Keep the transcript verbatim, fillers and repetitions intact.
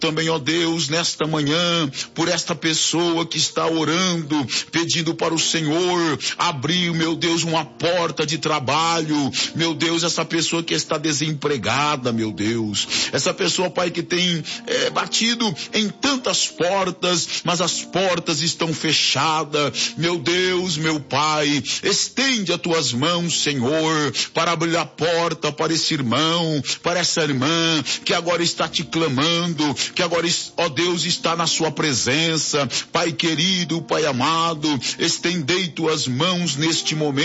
também, ó Deus, nesta manhã, por esta pessoa que está orando, pedindo para o Senhor abrir, meu Deus, uma porta de trabalho, meu Deus, essa pessoa que está desempregada, meu Deus, essa pessoa, Pai, que tem é, batido em tantas portas, mas as portas estão fechadas, meu Deus, meu Pai, estende as tuas mãos, Senhor, para abrir a porta para esse irmão, para essa irmã, que agora está te clamando, que agora, ó Deus, está na sua presença. Pai querido, Pai amado, estendei tuas mãos neste momento.